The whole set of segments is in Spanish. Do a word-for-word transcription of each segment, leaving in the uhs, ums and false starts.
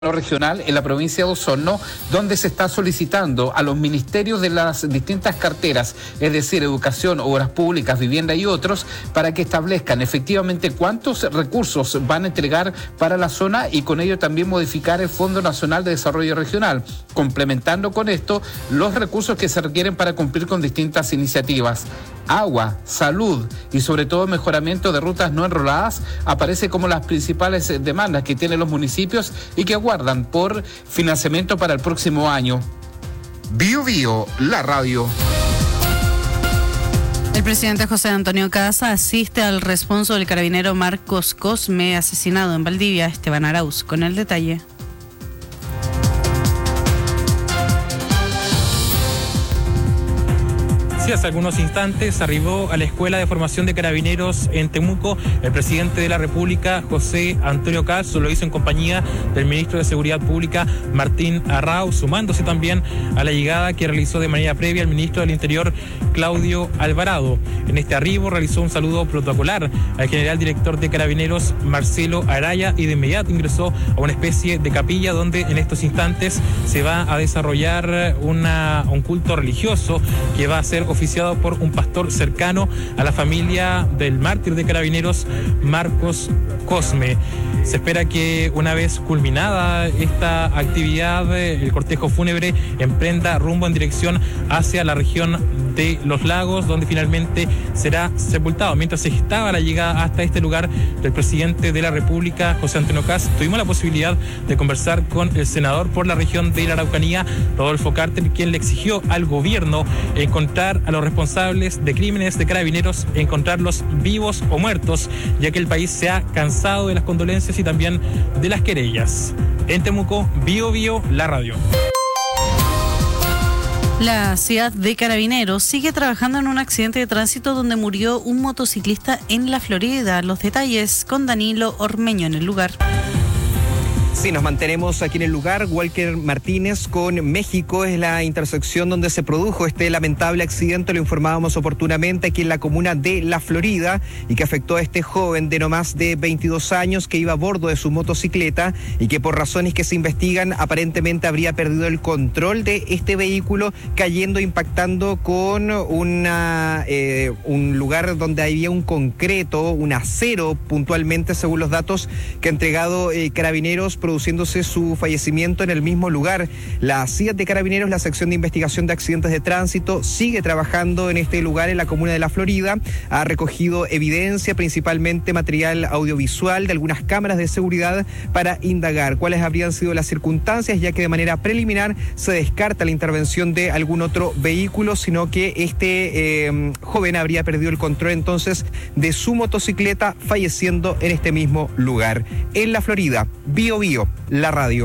regional en la provincia de Osorno, donde se está solicitando a los ministerios de las distintas carteras, es decir, educación, obras públicas, vivienda y otros, para que establezcan efectivamente cuántos recursos van a entregar para la zona y con ello también modificar el Fondo Nacional de Desarrollo Regional, complementando con esto los recursos que se requieren para cumplir con distintas iniciativas. Agua, salud y sobre todo mejoramiento de rutas no enroladas aparece como las principales demandas que tienen los municipios y que aguardan por financiamiento para el próximo año. Bio Bio, la radio. El presidente José Antonio Kast asiste al responso del carabinero Marcos Cosme, asesinado en Valdivia. Esteban Arauz con el detalle. Hace algunos instantes arribó a la Escuela de Formación de Carabineros en Temuco el presidente de la República, José Antonio Kast. Lo hizo en compañía del ministro de Seguridad Pública, Martín Arrau, sumándose también a la llegada que realizó de manera previa el ministro del Interior, Claudio Alvarado. En este arribo realizó un saludo protocolar al general director de Carabineros, Marcelo Araya, y de inmediato ingresó a una especie de capilla donde en estos instantes se va a desarrollar una, un culto religioso que va a ser oficializado oficiado por un pastor cercano a la familia del mártir de Carabineros, Marcos Cosme. Se espera que una vez culminada esta actividad, el cortejo fúnebre emprenda rumbo en dirección hacia la región de Los Lagos, donde finalmente será sepultado. Mientras estaba la llegada hasta este lugar del presidente de la República, José Antonio Kast, tuvimos la posibilidad de conversar con el senador por la región de la Araucanía, Rodolfo Carter, quien le exigió al gobierno encontrar a los responsables de crímenes de Carabineros, encontrarlos vivos o muertos, ya que el país se ha cansado de las condolencias y también de las querellas. En Temuco, Bio Bio, la radio. La ciudad de Carabineros sigue trabajando en un accidente de tránsito donde murió un motociclista en la Florida. Los detalles con Danilo Ormeño en el lugar. Sí, nos mantenemos aquí en el lugar. Walker Martínez con México es la intersección donde se produjo este lamentable accidente. Lo informábamos oportunamente aquí en la comuna de La Florida y que afectó a este joven de no más de veintidós años que iba a bordo de su motocicleta y que por razones que se investigan aparentemente habría perdido el control de este vehículo, cayendo, impactando con una eh, un lugar donde había un concreto, un acero puntualmente, según los datos que ha entregado eh, Carabineros, produciéndose su fallecimiento en el mismo lugar. La C I A T de Carabineros, la sección de investigación de accidentes de tránsito, sigue trabajando en este lugar en la comuna de La Florida. Ha recogido evidencia, principalmente material audiovisual de algunas cámaras de seguridad, para indagar cuáles habrían sido las circunstancias, ya que de manera preliminar se descarta la intervención de algún otro vehículo, sino que este eh, joven habría perdido el control entonces de su motocicleta, falleciendo en este mismo lugar. En La Florida, Bio Bio, la radio.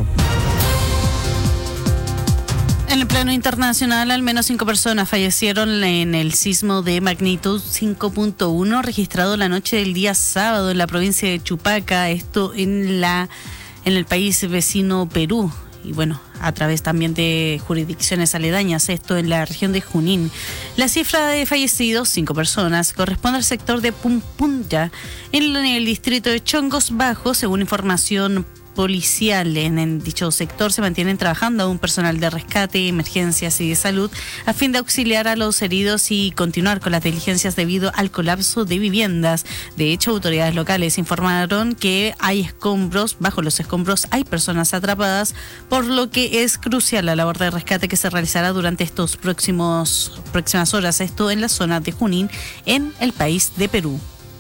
En el plano internacional, al menos cinco personas fallecieron en el sismo de magnitud cinco punto uno registrado la noche del día sábado en la provincia de Chupaca, esto en la en el país vecino Perú. Y bueno, a través también de jurisdicciones aledañas, esto en la región de Junín. La cifra de fallecidos, cinco personas, corresponde al sector de Pumpunya, en el distrito de Chongos Bajo, según información policial. En, en dicho sector se mantienen trabajando un personal de rescate, emergencias y de salud a fin de auxiliar a los heridos y continuar con las diligencias debido al colapso de viviendas. De hecho, autoridades locales informaron que hay escombros, bajo los escombros hay personas atrapadas, por lo que es crucial la labor de rescate que se realizará durante estos próximos próximas horas, esto en la zona de Junín, en el país de Perú.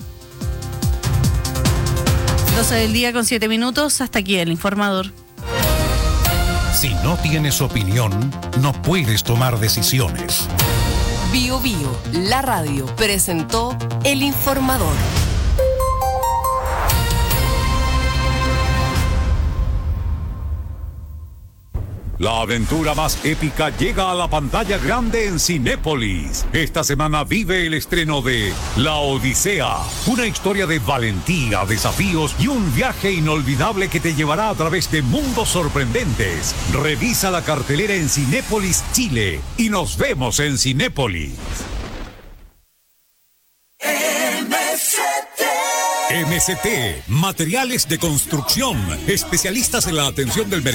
doce del día con siete minutos, hasta aquí el informador. Si no tienes opinión, no puedes tomar decisiones. Bio Bio, la radio, presentó el informador. La aventura más épica llega a la pantalla grande en Cinépolis. Esta semana vive el estreno de La Odisea, una historia de valentía, desafíos y un viaje inolvidable que te llevará a través de mundos sorprendentes. Revisa la cartelera en Cinépolis Chile y nos vemos en Cinépolis. M S T M C T, materiales de construcción, especialistas en la atención del mercado